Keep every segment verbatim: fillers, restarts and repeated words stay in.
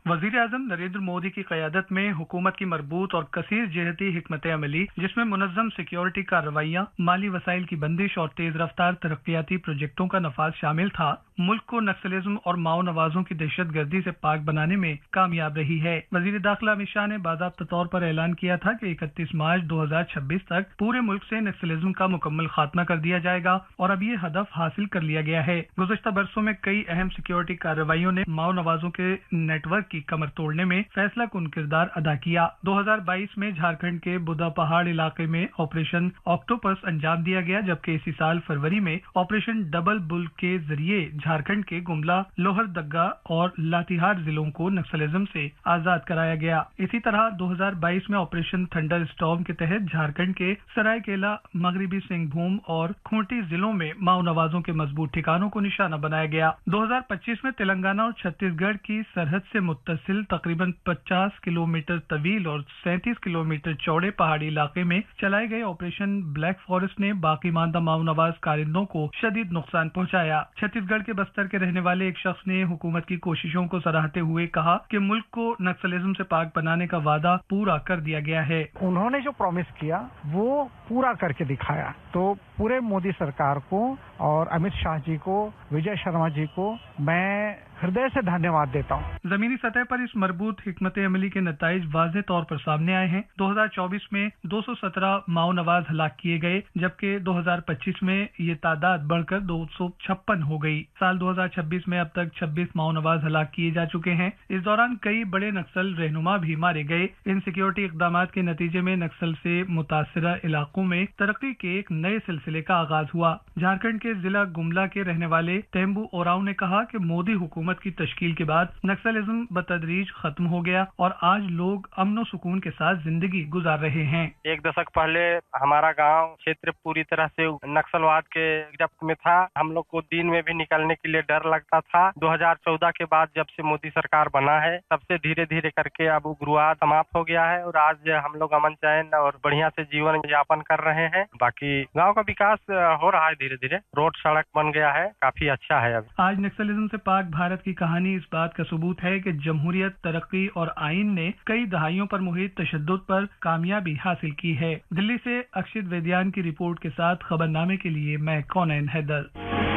वजीर आजम नरेंद्र मोदी की क़यादत में हुकूमत की मरबूत और कसीर जहती हिकमत अमली, जिसमें मुनज़्ज़म सिक्योरिटी कार्रवाइयाँ, माली वसाइल की बंदिश और तेज रफ्तार तरक्याती प्रोजेक्टों का नफाज शामिल था, मुल्क को नक्सलिज्म और माओ नवाजों की दहशत गर्दी से पाक बनाने में कामयाब रही है। वजीर दाखिला अमित शाह ने बाज़ाब्ता तौर पर ऐलान किया था कि इकतीस मार्च दो हजार छब्बीस तक पूरे मुल्क से नक्सलिज्म का मुकम्मल खात्मा कर दिया जाएगा और अब ये हदफ हासिल कर लिया गया है। गुज़श्ता बरसों में कई अहम सिक्योरिटी कार्रवाइयों ने माओ नवाजों के नेटवर्क की कमर तोड़ने में फैसला कुन किरदार अदा किया। दो हजार बाईस में झारखंड के बुदा पहाड़ इलाके में ऑपरेशन ऑक्टोपस अंजाम दिया गया, जबकि इसी साल फरवरी में ऑपरेशन डबल बुल के जरिए झारखंड के गुमला, लोहरदगा और लातेहार जिलों को नक्सलिज्म से आजाद कराया गया। इसी तरह दो हजार बाईस में ऑपरेशन थंडर स्टॉर्म के तहत झारखंड के सरायकेला, मगरबी सिंहभूम और खूंटी जिलों में माओ नवाजों के मजबूत ठिकानों को निशाना बनाया गया। दो हजार पच्चीस में तेलंगाना और छत्तीसगढ़ की सरहद से मुत्तसिल तकरीबन पचास किलोमीटर तवील और सैंतीस किलोमीटर चौड़े पहाड़ी इलाके में चलाए गए ऑपरेशन ब्लैक फॉरेस्ट ने बाकी मानदा माओ नवाज कारिंदों को शदीद नुकसान पहुंचाया। छत्तीसगढ़ के बस्तर के रहने वाले एक शख्स ने हुकूमत की कोशिशों को सराहते हुए कहा कि मुल्क को नक्सलिज्म से पाक बनाने का वादा पूरा कर दिया गया है। उन्होंने जो प्रॉमिस किया वो पूरा करके दिखाया। तो पूरे मोदी सरकार को और अमित शाह जी को, विजय शर्मा जी को मैं हृदय से धन्यवाद देता हूँ। जमीनी सतह पर इस मरबूत हिकमत अमली के नताइज वाज़ेह तौर पर सामने आए हैं। दो हजार चौबीस में दो सौ सत्रह माओ नवाज हलाक किए गए, जबकि दो हजार पच्चीस में ये तादाद बढ़कर दो सौ छप्पन हो गई। साल दो हजार छब्बीस में अब तक छब्बीस माओ नवाज हलाक किए जा चुके हैं। इस दौरान कई बड़े नक्सल रहनुमा भी मारे गए। इन सिक्योरिटी इकदाम के नतीजे में नक्सल से मुतासरा इलाकों में तरक्की के एक नए सिलसिले का आगाज हुआ। झारखंड के जिला गुमला के रहने वाले तेम्बू ओराव ने कहा कि मोदी हुकूमत की तश्कील के बाद नक्सलिज्म बतदरीज खत्म हो गया और आज लोग अमन सुकून के साथ जिंदगी गुजार रहे हैं। एक दशक पहले हमारा गांव क्षेत्र पूरी तरह से नक्सलवाद के गिरफ्त में था। हम लोग को दिन में भी निकलने के लिए डर लगता था। दो हजार चौदह के बाद जब से मोदी सरकार बना है, तब से धीरे धीरे करके अब उग्रवाद समाप्त हो गया है और आज हम लोग अमन चैन और बढ़िया से जीवन यापन कर रहे हैं। बाकी गाँव का विकास हो रहा है धीरे धीरे, रोड सड़क बन गया है, काफी अच्छा है। अब आज नक्सलिज्म से पाक भारत की कहानी इस बात का सबूत है कि जमहूरियत, तरक्की और आइन ने कई दहाइयों पर मुहित तशद्दुद पर कामयाबी हासिल की है। दिल्ली से अक्षित वेद्यान की रिपोर्ट के साथ खबरनामे के लिए मैं कौनैन हैदर।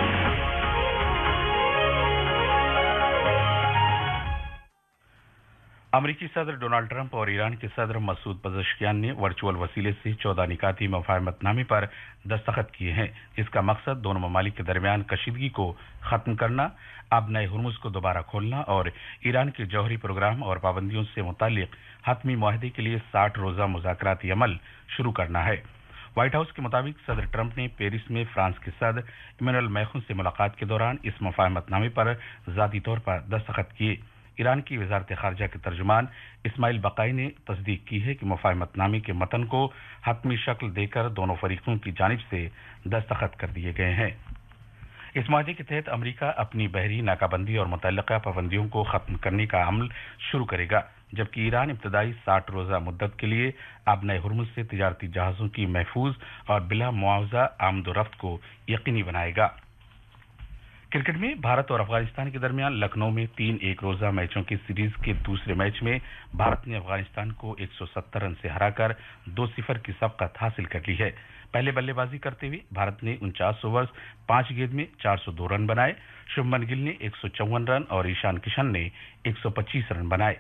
अमरीकी सदर डोनाल्ड ट्रंप और ईरान के सदर मसूद पज़ेश्कियान ने वर्चुअल वसीले से चौदह निकाती मुफाहमतनामे पर दस्तखत किए हैं, जिसका मकसद दोनों ममालिक के दरमियान कशीदगी को खत्म करना, आबनाए हुर्मुज़ को दोबारा खोलना और ईरान के जौहरी प्रोग्राम और पाबंदियों से मुतालिक हतमी मुआहदे के लिए साठ रोज़ा मुज़ाकराती अमल शुरू करना है। व्हाइट हाउस के मुताबिक सदर ट्रंप ने पेरिस में फ्रांस के सदर इमैनुअल मैखून से मुलाकात के दौरान इस मुफाहमतनामे पर ज़ाती तौर पर दस्तखत किए। ईरान की वजारत खारजा के तर्जुमान इस्माइल बकाई ने तस्दीक की है कि मुफाहमतनामे के मतन को हतमी शक्ल देकर दोनों फरीकों की जानिब से दस्तखत कर दिए गए हैं। इस माहदे के तहत अमरीका अपनी बहरी नाकाबंदी और मुतल्लिका पाबंदियों को खत्म करने का अमल शुरू करेगा, जबकि ईरान इब्तदाई साठ रोज़ा मुद्दत के लिए आबनाए हुर्मुज़ से तिजारती जहाज़ों की महफूज और बिला मुआवजा आमदोरफ्त को यकीनी बनाएगा। क्रिकेट में भारत और अफगानिस्तान के दरमियान लखनऊ में तीन एक रोजा मैचों की सीरीज के दूसरे मैच में भारत ने अफगानिस्तान को एक सौ सत्तर रन से हराकर दो सिफर की सबकत हासिल कर ली है। पहले बल्लेबाजी करते हुए भारत ने उनचास ओवर पांच गेंद में चार सौ दो रन बनाए। शुभमन गिल ने एक सौ चौवन रन और ईशान किशन ने एक सौ पच्चीस रन बनाए।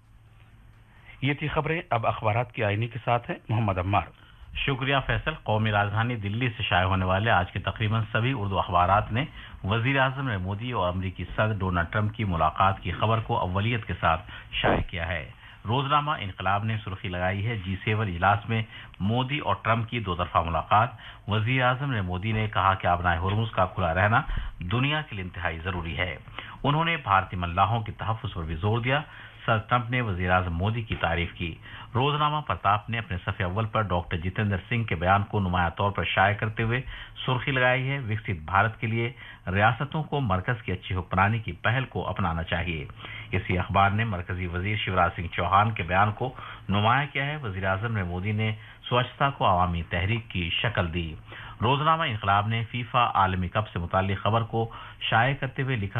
ये थी खबरें। अब अखबारात की आईने के साथ है मोहम्मद अम्मार। शुक्रिया फैसल। कौमी राजधानी दिल्ली से शाये होने वाले आज के तकरीबन सभी उर्दू अखबारात ने वजीर आजम नरेंद्र मोदी और अमरीकी सदर डोनाल्ड ट्रंप की मुलाकात की खबर को अव्वलियत के साथ शाये किया है। रोजनामा इनकलाब ने सुर्खी लगाई है जी सेवन इजलास में मोदी और ट्रंप की दो तरफा मुलाकात। वजीर आजम नरेंद्र मोदी ने कहा कि आबनाए हुर्मुज़ का खुला रहना दुनिया के लिए इंतहाई जरूरी है। उन्होंने भारतीय मल्लाहों के तहफ़्फ़ुज़ पर भी जोर दिया। सर ट्रंप ने वज़ीर आज़म मोदी की तारीफ की। रोजनामा प्रताप ने अपने सफ़े अव्वल पर डॉक्टर जितेंद्र सिंह के बयान को नुमाया तौर पर शाये करते हुए सुर्खी लगाई है, विकसित भारत के लिए रियासतों को मरकज की अच्छी हुक्मरानी की पहल को अपनाना चाहिए। इसी अखबार ने मरकजी वजीर शिवराज सिंह चौहान के बयान को नुमाया किया है। वज़ीर आज़म नरेंद्र मोदी ने स्वच्छता को अवामी तहरीक की शक्ल दी। रोजनामा इनकलाब ने फीफा आलमी कप से मुताल्लिक खबर को शाये करते हुए लिखा